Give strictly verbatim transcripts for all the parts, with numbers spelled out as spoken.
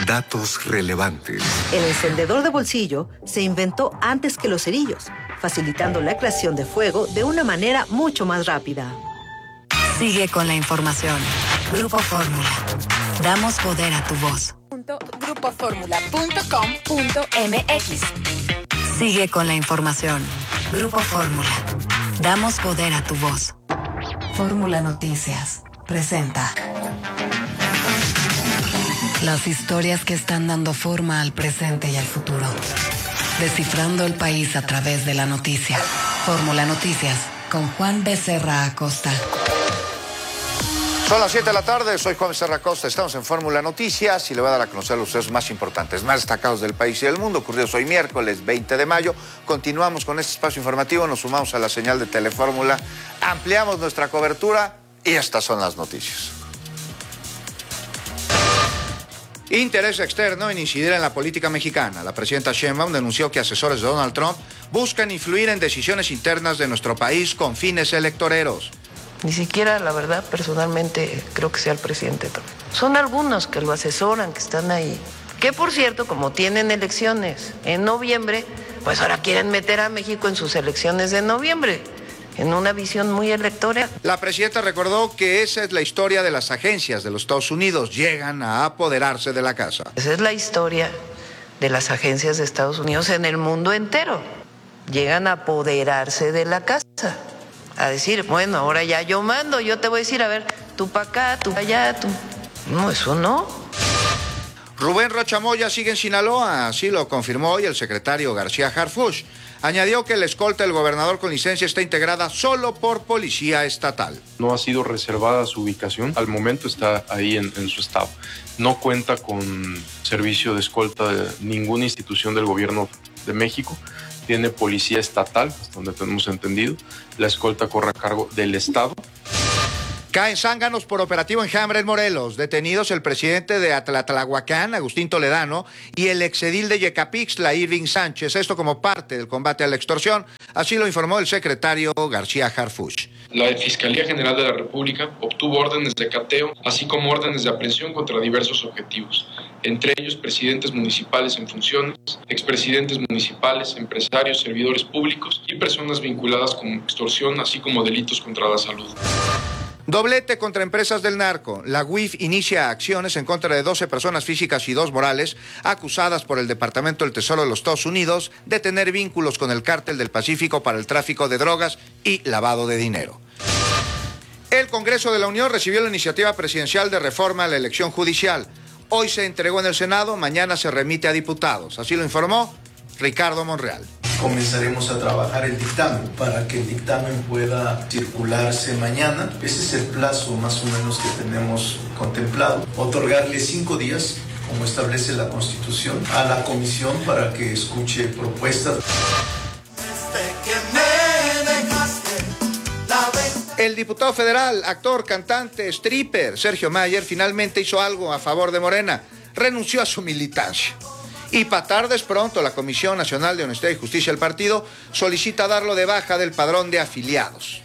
Datos relevantes. El encendedor de bolsillo se inventó antes que los cerillos, facilitando la creación de fuego de una manera mucho más rápida. Sigue con la información. Grupo Fórmula. Damos poder a tu voz. grupo fórmula punto com punto m x. Sigue con la información. Grupo Fórmula. Damos poder a tu voz. Fórmula Noticias presenta las historias que están dando forma al presente y al futuro. Descifrando el país a través de la noticia. Fórmula Noticias con Juan Becerra Acosta. Son las siete de la tarde, soy Juan Becerra Acosta, estamos en Fórmula Noticias y le voy a dar a conocer los sucesos más importantes, más destacados del país y del mundo, ocurridos hoy miércoles veinte de mayo. Continuamos con este espacio informativo, nos sumamos a la señal de Telefórmula, ampliamos nuestra cobertura y estas son las noticias. Interés externo en incidir en la política mexicana. La presidenta Sheinbaum denunció que asesores de Donald Trump buscan influir en decisiones internas de nuestro país con fines electoreros. Ni siquiera, la verdad, personalmente creo que sea el presidente Trump. Son algunos que lo asesoran, que están ahí. Que, por cierto, como tienen elecciones en noviembre, pues ahora quieren meter a México en sus elecciones de noviembre, en una visión muy electoral. La presidenta recordó que esa es la historia de las agencias de los Estados Unidos. Llegan a apoderarse de la casa. Esa es la historia de las agencias de Estados Unidos en el mundo entero. Llegan a apoderarse de la casa. A decir, bueno, ahora ya yo mando, yo te voy a decir, a ver, tú para acá, tú para allá, tú... No, eso no. Rubén Rocha Moya sigue en Sinaloa, así lo confirmó hoy el secretario García Harfuch. Añadió que la escolta del gobernador con licencia está integrada solo por policía estatal. No ha sido reservada su ubicación, al momento está ahí en, en su estado. No cuenta con servicio de escolta de ninguna institución del gobierno de México. Tiene policía estatal, hasta donde tenemos entendido. La escolta corre a cargo del Estado. Caen zánganos por operativo enjambre en Morelos. Detenidos el presidente de Atlatlahuacán, Agustín Toledano, y el exedil de Yecapixtla, Irving Sánchez. Esto como parte del combate a la extorsión. Así lo informó el secretario García Harfuch. La Fiscalía General de la República obtuvo órdenes de cateo, así como órdenes de aprehensión contra diversos objetivos, entre ellos presidentes municipales en funciones, expresidentes municipales, empresarios, servidores públicos y personas vinculadas con extorsión, así como delitos contra la salud. Doblete contra empresas del narco. La U I F inicia acciones en contra de doce personas físicas y dos morales acusadas por el Departamento del Tesoro de los Estados Unidos de tener vínculos con el Cártel del Pacífico para el tráfico de drogas y lavado de dinero. El Congreso de la Unión recibió la iniciativa presidencial de reforma a la elección judicial. Hoy se entregó en el Senado, mañana se remite a diputados. Así lo informó Ricardo Monreal. Comenzaremos a trabajar el dictamen para que el dictamen pueda circularse mañana. Ese es el plazo más o menos que tenemos contemplado. Otorgarle cinco días, como establece la Constitución, a la comisión para que escuche propuestas. El diputado federal, actor, cantante, stripper, Sergio Mayer, finalmente hizo algo a favor de Morena. Renunció a su militancia. Y para tardes pronto, la Comisión Nacional de Honestidad y Justicia del partido solicita darlo de baja del padrón de afiliados.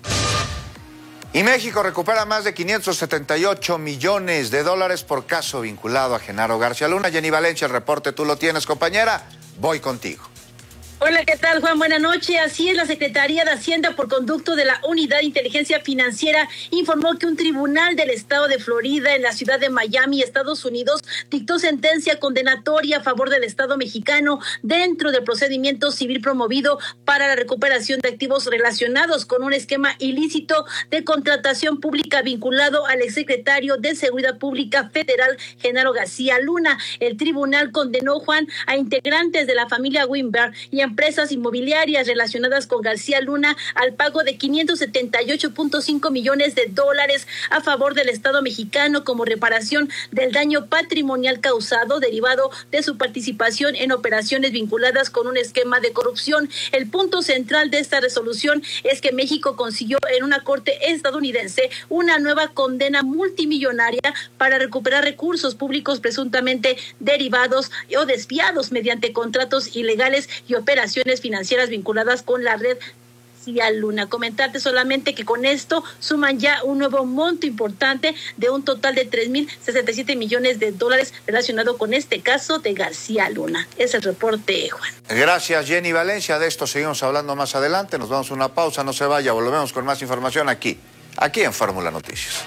Y México recupera más de quinientos setenta y ocho millones de dólares por caso vinculado a Genaro García Luna. Jenny Valencia, el reporte tú lo tienes, compañera. Voy contigo. Hola, ¿qué tal, Juan? Buenas noches. Así es, la Secretaría de Hacienda, por conducto de la Unidad de Inteligencia Financiera, informó que un tribunal del estado de Florida, en la ciudad de Miami, Estados Unidos, dictó sentencia condenatoria a favor del Estado mexicano dentro del procedimiento civil promovido para la recuperación de activos relacionados con un esquema ilícito de contratación pública vinculado al exsecretario de Seguridad Pública Federal, Genaro García Luna. El tribunal condenó, Juan, a integrantes de la familia Weinberg y a empresas inmobiliarias relacionadas con García Luna al pago de quinientos setenta y ocho punto cinco millones de dólares a favor del Estado mexicano como reparación del daño patrimonial causado derivado de su participación en operaciones vinculadas con un esquema de corrupción. El punto central de esta resolución es que México consiguió en una corte estadounidense una nueva condena multimillonaria para recuperar recursos públicos presuntamente derivados o desviados mediante contratos ilegales y operaciones financieras vinculadas con la red García Luna. Comentarte solamente que con esto suman ya un nuevo monto importante de un total de tres mil sesenta y siete millones de dólares relacionado con este caso de García Luna. Es el reporte, Juan. Gracias, Jenny Valencia. De esto seguimos hablando más adelante. Nos vamos a una pausa, no se vaya. Volvemos con más información aquí, aquí en Fórmula Noticias.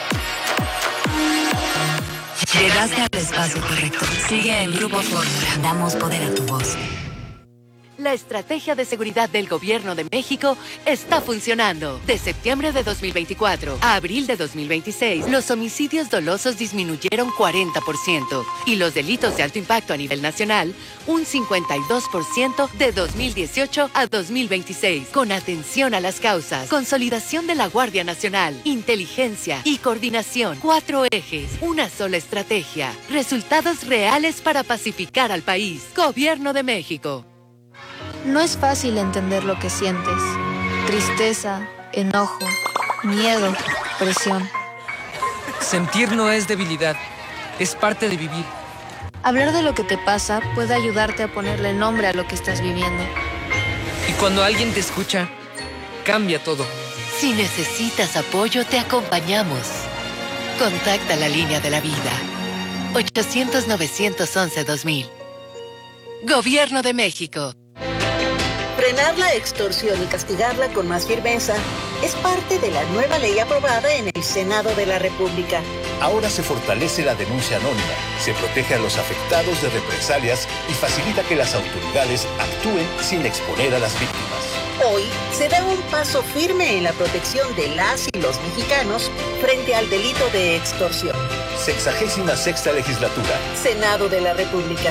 Llegaste al espacio correcto. Sigue en Grupo Fórmula. Damos poder a tu voz. La estrategia de seguridad del Gobierno de México está funcionando. De septiembre de dos mil veinticuatro a abril de dos mil veintiséis, los homicidios dolosos disminuyeron cuarenta por ciento y los delitos de alto impacto a nivel nacional un cincuenta y dos por ciento de dos mil dieciocho a dos mil veintiséis. Con atención a las causas, consolidación de la Guardia Nacional, inteligencia y coordinación. Cuatro ejes, una sola estrategia. Resultados reales para pacificar al país. Gobierno de México. No es fácil entender lo que sientes. Tristeza, enojo, miedo, presión. Sentir no es debilidad, es parte de vivir. Hablar de lo que te pasa puede ayudarte a ponerle nombre a lo que estás viviendo. Y cuando alguien te escucha, cambia todo. Si necesitas apoyo, te acompañamos. Contacta la línea de la vida. ochocientos, novecientos once, dos mil. Gobierno de México. Frenar la extorsión y castigarla con más firmeza es parte de la nueva ley aprobada en el Senado de la República. Ahora se fortalece la denuncia anónima, se protege a los afectados de represalias y facilita que las autoridades actúen sin exponer a las víctimas. Hoy se da un paso firme en la protección de las y los mexicanos frente al delito de extorsión. Sexagésima sexta legislatura. Senado de la República.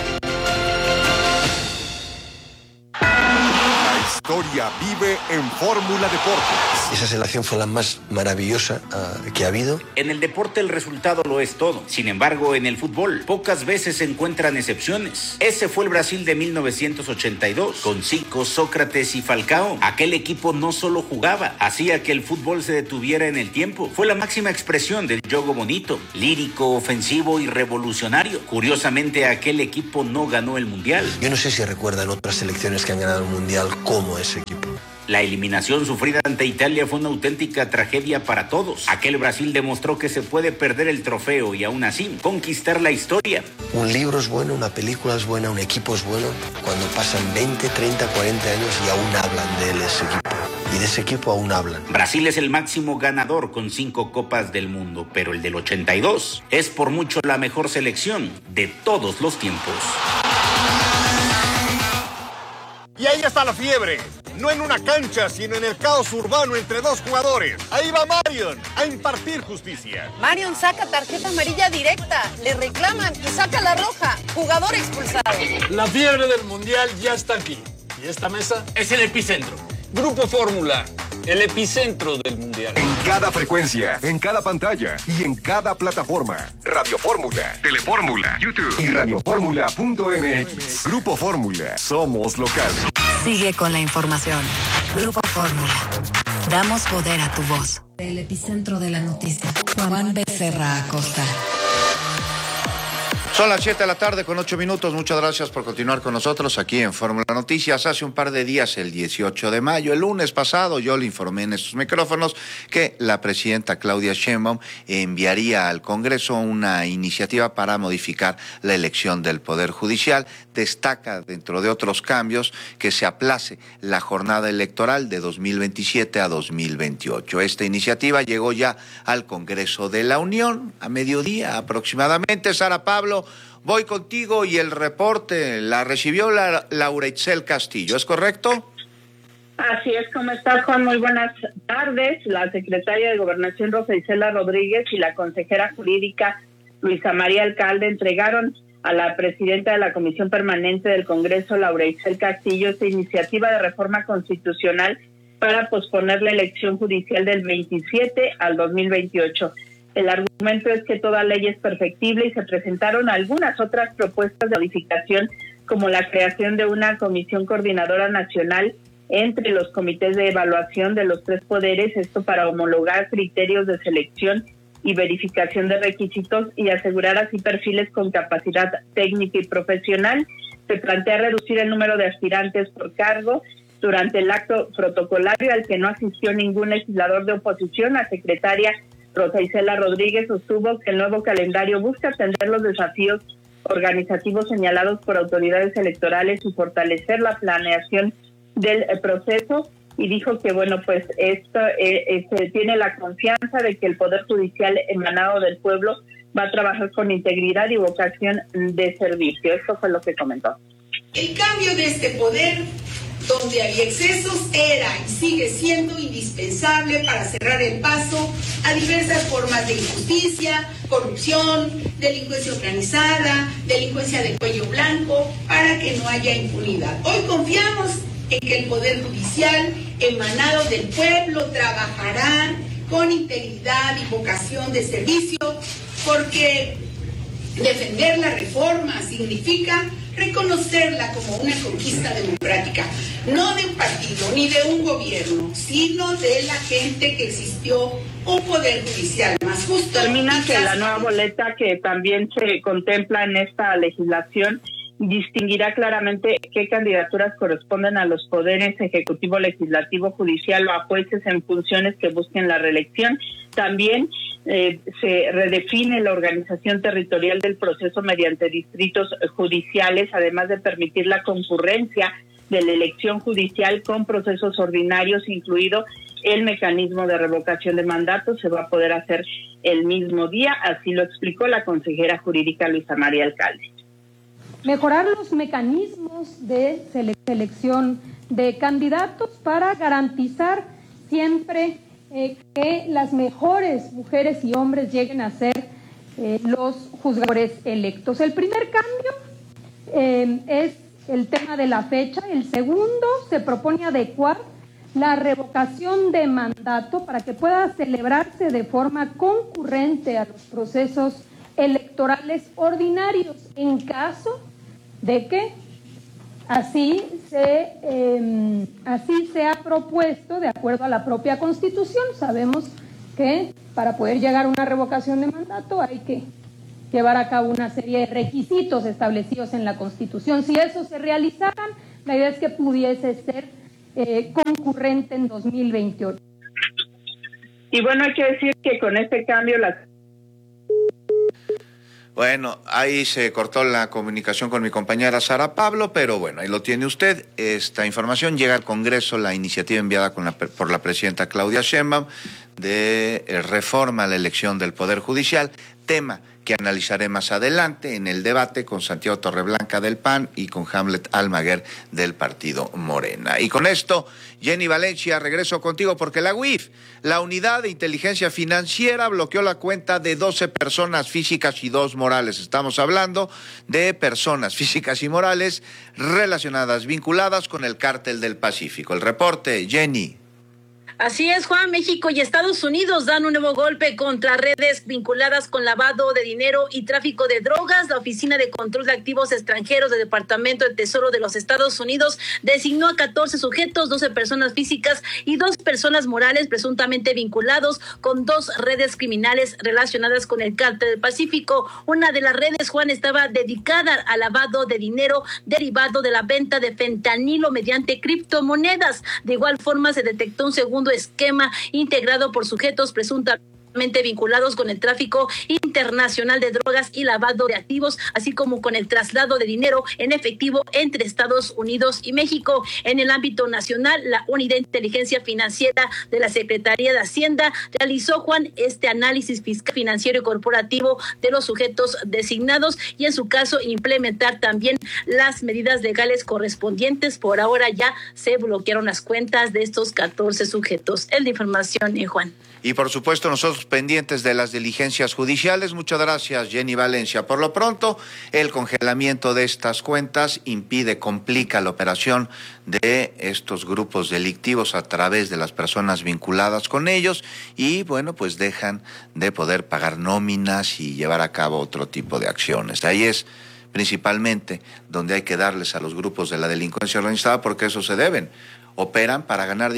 La historia vive en Fórmula Deportes. Esa selección fue la más maravillosa uh, que ha habido. En el deporte el resultado lo es todo. Sin embargo, en el fútbol pocas veces se encuentran excepciones. Ese fue el Brasil de mil novecientos ochenta y dos, con Zico, Sócrates y Falcao. Aquel equipo no solo jugaba, hacía que el fútbol se detuviera en el tiempo. Fue la máxima expresión del juego bonito, lírico, ofensivo y revolucionario. Curiosamente, aquel equipo no ganó el Mundial. Yo no sé si recuerdan otras selecciones que han ganado el Mundial como ese equipo. La eliminación sufrida ante Italia fue una auténtica tragedia para todos. Aquel Brasil demostró que se puede perder el trofeo y aún así conquistar la historia. Un libro es bueno, una película es buena, un equipo es bueno cuando pasan veinte, treinta, cuarenta años y aún hablan de él, ese equipo. Y de ese equipo aún hablan. Brasil es el máximo ganador con cinco copas del mundo, pero el del ochenta y dos es por mucho la mejor selección de todos los tiempos. Y ahí está la fiebre. No en una cancha, sino en el caos urbano entre dos jugadores. Ahí va Marion a impartir justicia. Marion saca tarjeta amarilla directa, le reclaman y saca la roja. Jugador expulsado. La fiebre del Mundial ya está aquí. Y esta mesa es el epicentro. Grupo Fórmula, el epicentro del Mundial. En cada frecuencia, en cada pantalla y en cada plataforma. Radio Fórmula, Telefórmula, YouTube y radioformula punto m x. Grupo Fórmula, somos local. Sigue con la información. Grupo Fórmula. Damos poder a tu voz. El epicentro de la noticia. Juan Becerra Acosta. Son las siete de la tarde con ocho minutos. Muchas gracias por continuar con nosotros aquí en Fórmula Noticias. Hace un par de días, el dieciocho de mayo, el lunes pasado, yo le informé en estos micrófonos que la presidenta Claudia Sheinbaum enviaría al Congreso una iniciativa para modificar la elección del Poder Judicial. Destaca, dentro de otros cambios, que se aplace la jornada electoral de dos mil veintisiete a dos mil veintiocho. Esta iniciativa llegó ya al Congreso de la Unión a mediodía aproximadamente. Sara Pablo, voy contigo y el reporte la recibió la, Laura Itzel Castillo, ¿es correcto? Así es, ¿cómo estás, Juan? Muy buenas tardes. La secretaria de Gobernación, Rosa Isela Rodríguez, y la consejera jurídica, Luisa María Alcalde, entregaron a la presidenta de la Comisión Permanente del Congreso, Laura Itzel Castillo, esta iniciativa de reforma constitucional para posponer la elección judicial del veintisiete al dos mil veintiocho. El argumento es que toda ley es perfectible y se presentaron algunas otras propuestas de modificación, como la creación de una comisión coordinadora nacional entre los comités de evaluación de los tres poderes, esto para homologar criterios de selección y verificación de requisitos y asegurar así perfiles con capacidad técnica y profesional. Se plantea reducir el número de aspirantes por cargo Durante el acto protocolario al que no asistió ningún legislador de oposición, la secretaria Rosa Isela Rodríguez sostuvo que el nuevo calendario busca atender los desafíos organizativos señalados por autoridades electorales y fortalecer la planeación del proceso, y dijo que bueno, pues esto eh, eh, tiene la confianza de que el Poder Judicial emanado del pueblo va a trabajar con integridad y vocación de servicio. Esto fue lo que comentó. El cambio de este poder, donde había excesos, era y sigue siendo indispensable para cerrar el paso a diversas formas de injusticia, corrupción, delincuencia organizada, delincuencia de cuello blanco, para que no haya impunidad. Hoy confiamos en que el Poder Judicial, emanado del pueblo, trabajará con integridad y vocación de servicio, porque defender la reforma significa reconocerla como una conquista democrática, no de un partido ni de un gobierno, sino de la gente que existió un poder judicial más justo. Termina que la nueva boleta que también se contempla en esta legislación distinguirá claramente qué candidaturas corresponden a los poderes ejecutivo, legislativo, judicial o a jueces en funciones que busquen la reelección. También eh, se redefine la organización territorial del proceso mediante distritos judiciales, además de permitir la concurrencia de la elección judicial con procesos ordinarios, incluido el mecanismo de revocación de mandato. Se va a poder hacer el mismo día, así lo explicó la consejera jurídica Luisa María Alcalde. Mejorar los mecanismos de selección de candidatos para garantizar siempre eh, que las mejores mujeres y hombres lleguen a ser eh, los juzgadores electos. El primer cambio eh, es el tema de la fecha. El segundo, se propone adecuar la revocación de mandato para que pueda celebrarse de forma concurrente a los procesos electorales ordinarios en caso de que así se eh, así se ha propuesto de acuerdo a la propia Constitución. Sabemos que para poder llegar a una revocación de mandato hay que llevar a cabo una serie de requisitos establecidos en la Constitución. Si eso se realizaran, la idea es que pudiese ser eh, concurrente en dos mil veintiocho. Y bueno, hay que decir que con este cambio las Bueno, ahí se cortó la comunicación con mi compañera Sara Pablo, pero bueno, ahí lo tiene usted. Esta información llega al Congreso, la iniciativa enviada con la, por la presidenta Claudia Sheinbaum de eh, reforma a la elección del Poder Judicial, tema que analizaré más adelante en el debate con Santiago Torreblanca del P A N y con Hamlet Almaguer del Partido Morena. Y con esto, Jenny Valencia, regreso contigo porque la U I F, la Unidad de Inteligencia Financiera, bloqueó la cuenta de doce personas físicas y dos morales. Estamos hablando de personas físicas y morales relacionadas, vinculadas con el Cártel del Pacífico. El reporte, Jenny. Así es, Juan. México y Estados Unidos dan un nuevo golpe contra redes vinculadas con lavado de dinero y tráfico de drogas. La Oficina de Control de Activos Extranjeros del Departamento de Tesoro de los Estados Unidos designó a catorce sujetos, doce personas físicas y dos personas morales presuntamente vinculados con dos redes criminales relacionadas con el Cártel del Pacífico. Una de las redes, Juan, estaba dedicada al lavado de dinero derivado de la venta de fentanilo mediante criptomonedas. De igual forma, se detectó un segundo esquema integrado por sujetos presuntamente vinculados con el tráfico internacional de drogas y lavado de activos, así como con el traslado de dinero en efectivo entre Estados Unidos y México. En el ámbito nacional, la Unidad de Inteligencia Financiera de la Secretaría de Hacienda realizó, Juan, este análisis fiscal, financiero y corporativo de los sujetos designados y en su caso implementar también las medidas legales correspondientes. Por ahora ya se bloquearon las cuentas de estos catorce sujetos. El de información, eh, Juan. Y por supuesto nosotros pendientes de las diligencias judiciales. Muchas gracias, Jenny Valencia. Por lo pronto, el congelamiento de estas cuentas impide, complica la operación de estos grupos delictivos a través de las personas vinculadas con ellos y, bueno, pues dejan de poder pagar nóminas y llevar a cabo otro tipo de acciones. Ahí es principalmente donde hay que darles a los grupos de la delincuencia organizada porque eso se deben. Operan para ganar dinero.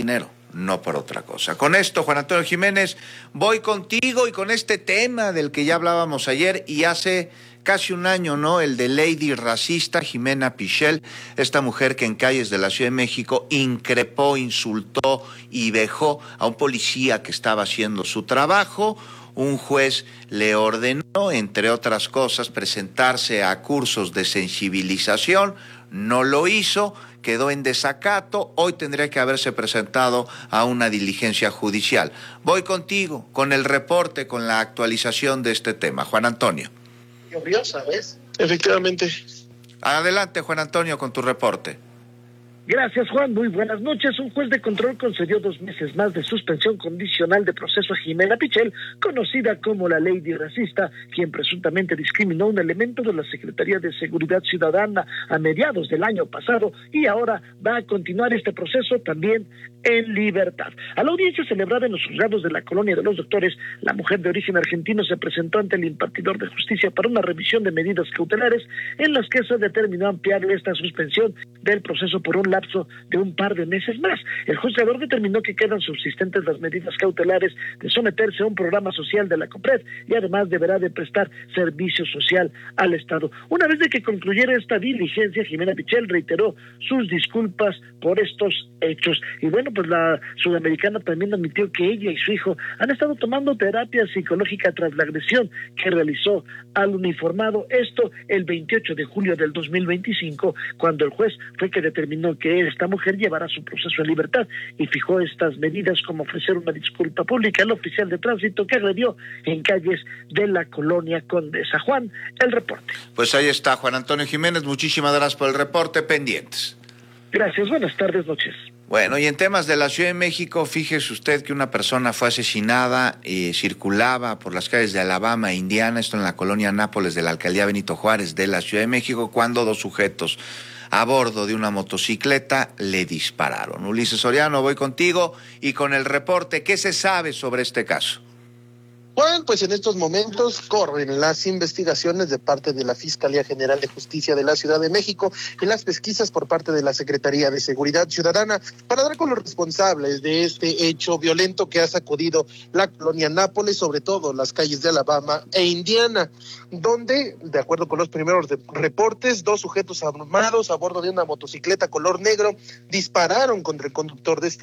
no por otra cosa. Con esto, Juan Antonio Jiménez, voy contigo y con este tema del que ya hablábamos ayer y hace casi un año, ¿no? El de Lady Racista, Jimena Pichel, esta mujer que en calles de la Ciudad de México increpó, insultó y vejó a un policía que estaba haciendo su trabajo. Un juez le ordenó, entre otras cosas, presentarse a cursos de sensibilización, no lo hizo, quedó en desacato, hoy tendría que haberse presentado a una diligencia judicial. Voy contigo, con el reporte, con la actualización de este tema. Juan Antonio. Llovió, ¿sabes? Efectivamente. Adelante, Juan Antonio, con tu reporte. Gracias, Juan. Muy buenas noches. Un juez de control concedió dos meses más de suspensión condicional de proceso a Jimena Pichel, conocida como la Lady Racista, quien presuntamente discriminó un elemento de la Secretaría de Seguridad Ciudadana a mediados del año pasado y ahora va a continuar este proceso también en libertad. A la audiencia celebrada en los juzgados de la Colonia de los Doctores, la mujer de origen argentino se presentó ante el impartidor de justicia para una revisión de medidas cautelares en las que se determinó ampliarle esta suspensión del proceso por un lapso de un par de meses más. El juzgador determinó que quedan subsistentes las medidas cautelares de someterse a un programa social de la COPRED y además deberá de prestar servicio social al Estado. Una vez de que concluyera esta diligencia, Jimena Pichel reiteró sus disculpas por estos hechos. Y bueno, pues la sudamericana también admitió que ella y su hijo han estado tomando terapia psicológica tras la agresión que realizó al uniformado. Esto el veintiocho de julio del dos mil veinticinco, cuando el juez fue que determinó que esta mujer llevará su proceso en libertad y fijó estas medidas como ofrecer una disculpa pública al oficial de tránsito que agredió en calles de la colonia Condesa. Juan, el reporte. Pues ahí está, Juan Antonio Jiménez, muchísimas gracias por el reporte, pendientes. Gracias, buenas tardes, noches. Bueno, y en temas de la Ciudad de México, fíjese usted que una persona fue asesinada y circulaba por las calles de Alabama e Indiana, esto en la colonia Nápoles de la alcaldía Benito Juárez de la Ciudad de México, cuando dos sujetos a bordo de una motocicleta le dispararon. Ulises Soriano, voy contigo y con el reporte. ¿Qué se sabe sobre este caso? Juan, pues en estos momentos corren las investigaciones de parte de la Fiscalía General de Justicia de la Ciudad de México y las pesquisas por parte de la Secretaría de Seguridad Ciudadana para dar con los responsables de este hecho violento que ha sacudido la colonia Nápoles, sobre todo las calles de Alabama e Indiana, donde, de acuerdo con los primeros reportes, dos sujetos armados a bordo de una motocicleta color negro dispararon contra el conductor de este